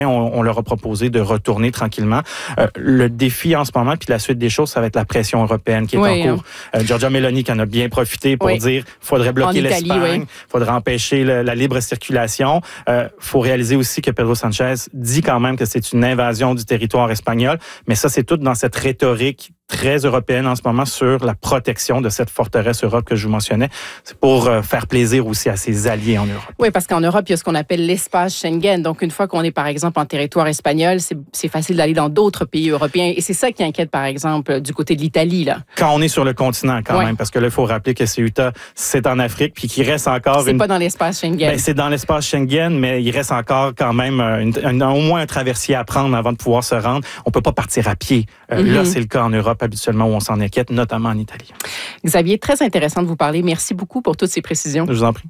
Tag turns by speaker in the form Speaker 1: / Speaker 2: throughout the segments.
Speaker 1: On leur a proposé de retourner tranquillement. Le défi en ce moment, puis la suite des choses, ça va être la pression européenne qui est en cours. Giorgia Meloni qui en a bien profité pour dire qu'il faudrait bloquer l'Espagne, faudrait empêcher la libre circulation. Faut réaliser aussi que Pedro Sanchez dit quand même que c'est une invasion du territoire espagnol, mais ça, c'est tout dans cette rhétorique très européenne en ce moment sur la protection de cette forteresse Europe que je vous mentionnais. C'est pour faire plaisir aussi à ses alliés en Europe.
Speaker 2: Oui, parce qu'en Europe, il y a ce qu'on appelle l'espace Schengen. Donc, une fois qu'on est, par exemple, en territoire espagnol, c'est facile d'aller dans d'autres pays européens. Et c'est ça qui inquiète, par exemple, du côté de l'Italie, là.
Speaker 1: Quand on est sur le continent, quand même, parce que là, il faut rappeler que Ceuta, c'est en Afrique, puis qu'il reste encore
Speaker 2: C'est pas dans l'espace Schengen.
Speaker 1: Ben, c'est dans l'espace Schengen, mais il reste encore quand même au moins un traversier à prendre avant de pouvoir se rendre. On peut pas partir à pied. Là, c'est le cas en Europe habituellement où on s'en inquiète, notamment en Italie.
Speaker 2: Xavier, très intéressant de vous parler. Merci beaucoup pour toutes ces précisions.
Speaker 1: Je vous en prie.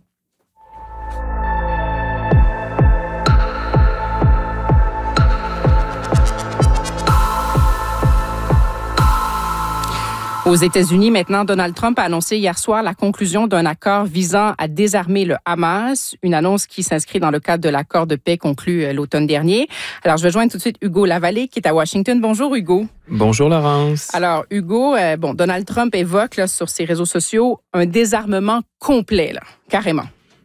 Speaker 2: Aux États-Unis, maintenant, Donald Trump a annoncé hier soir la conclusion d'un accord visant à désarmer le Hamas, une annonce qui s'inscrit dans le cadre de l'accord de paix conclu l'automne dernier. Alors, je vais joindre tout de suite Hugo Lavallée, qui est à Washington. Bonjour, Hugo.
Speaker 3: Bonjour, Laurence.
Speaker 2: Alors, Hugo, Donald Trump évoque là, sur ses réseaux sociaux un désarmement complet, là, carrément.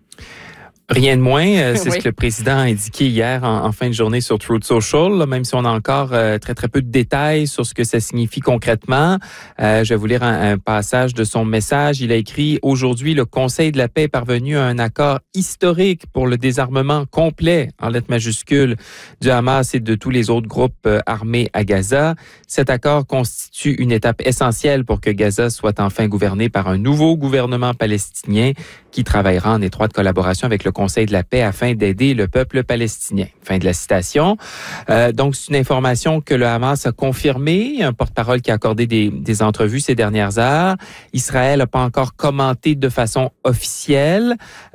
Speaker 3: Rien de moins, c'est ce que le président a indiqué hier en fin de journée sur Truth Social, là, même si on a encore très très peu de détails sur ce que ça signifie concrètement. Je vais vous lire un passage de son message. Il a écrit « Aujourd'hui, le Conseil de la paix est parvenu à un accord historique pour le désarmement complet, en lettres majuscules, du Hamas et de tous les autres groupes armés à Gaza. Cet accord constitue une étape essentielle pour que Gaza soit enfin gouverné par un nouveau gouvernement palestinien qui travaillera en étroite collaboration avec le Conseil de la paix afin d'aider le peuple palestinien. » Fin de la citation. Donc, c'est une information que le Hamas a confirmée. Un porte-parole qui a accordé des entrevues ces dernières heures. Israël n'a pas encore commenté de façon officielle.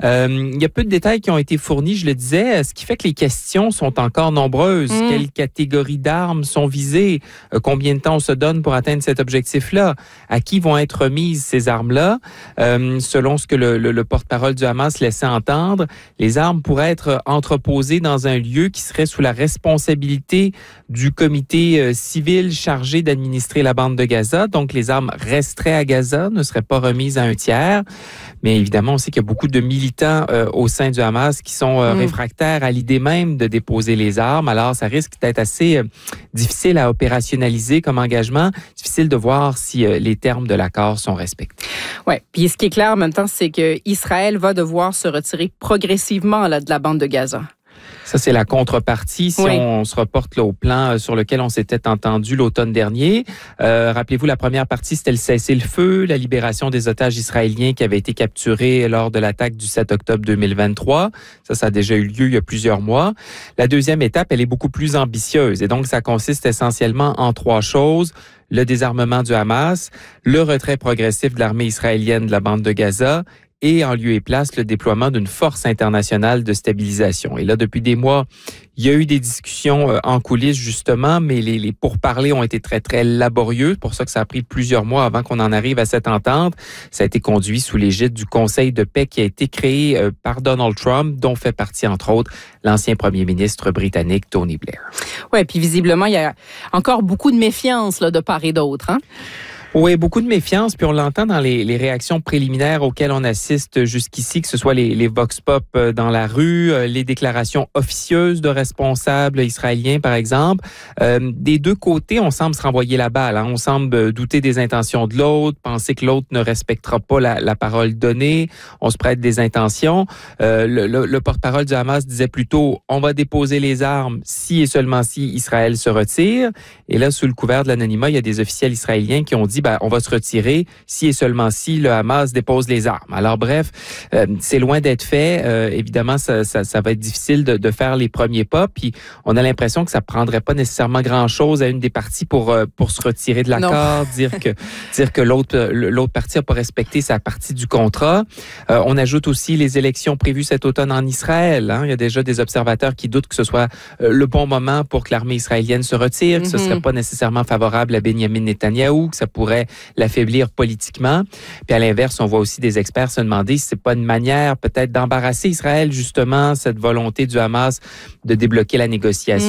Speaker 3: Il y a peu de détails qui ont été fournis, je le disais, ce qui fait que les questions sont encore nombreuses. Quelles catégories d'armes sont visées? Combien de temps on se donne pour atteindre cet objectif-là? À qui vont être remises ces armes-là? Selon ce que le porte-parole du Hamas laissait entendre, les armes pourraient être entreposées dans un lieu qui serait sous la responsabilité du comité civil chargé d'administrer la bande de Gaza. Donc, les armes resteraient à Gaza, ne seraient pas remises à un tiers. Mais évidemment, on sait qu'il y a beaucoup de militants au sein du Hamas qui sont réfractaires à l'idée même de déposer les armes. Alors, ça risque d'être assez difficile à opérationnaliser comme engagement. Difficile de voir si les termes de l'accord sont respectés.
Speaker 2: Oui, puis ce qui est clair en même temps, c'est qu'Israël va devoir se retirer progressivement là, de la bande de Gaza.
Speaker 3: Ça, c'est la contrepartie si on se reporte là, au plan sur lequel on s'était entendu l'automne dernier. Rappelez-vous, la première partie, c'était le cessez-le-feu, la libération des otages israéliens qui avaient été capturés lors de l'attaque du 7 octobre 2023. Ça a déjà eu lieu il y a plusieurs mois. La deuxième étape, elle est beaucoup plus ambitieuse. Et donc, ça consiste essentiellement en 3 choses. Le désarmement du Hamas, le retrait progressif de l'armée israélienne de la bande de Gaza et en lieu et place le déploiement d'une force internationale de stabilisation. Et là, depuis des mois, il y a eu des discussions en coulisses, justement, mais les pourparlers ont été très, très laborieux. C'est pour ça que ça a pris plusieurs mois avant qu'on en arrive à cette entente. Ça a été conduit sous l'égide du Conseil de paix qui a été créé par Donald Trump, dont fait partie, entre autres, l'ancien premier ministre britannique Tony Blair.
Speaker 2: Oui, puis visiblement, il y a encore beaucoup de méfiance là, de part et d'autre, hein?
Speaker 3: Oui, beaucoup de méfiance, puis on l'entend dans les réactions préliminaires auxquelles on assiste jusqu'ici, que ce soit les vox pop dans la rue, les déclarations officieuses de responsables israéliens, par exemple. Des deux côtés, on semble se renvoyer la balle. Hein. On semble douter des intentions de l'autre, penser que l'autre ne respectera pas la parole donnée. On se prête des intentions. Le porte-parole du Hamas disait plutôt, on va déposer les armes si et seulement si Israël se retire. Et là, sous le couvert de l'anonymat, il y a des officiels israéliens qui ont dit on va se retirer si et seulement si le Hamas dépose les armes. Alors bref, c'est loin d'être fait. Évidemment, ça va être difficile de faire les premiers pas. Puis on a l'impression que ça prendrait pas nécessairement grand-chose à une des parties pour se retirer de l'accord, dire que l'autre partie n'a pas respecté sa partie du contrat. On ajoute aussi les élections prévues cet automne en Israël. Hein. Il y a déjà des observateurs qui doutent que ce soit le bon moment pour que l'armée israélienne se retire, que ce serait pas nécessairement favorable à Benjamin Netanyahou, que ça pourrait l'affaiblir politiquement. Puis à l'inverse, on voit aussi des experts se demander si c'est pas une manière peut-être d'embarrasser Israël, justement, cette volonté du Hamas de débloquer la négociation.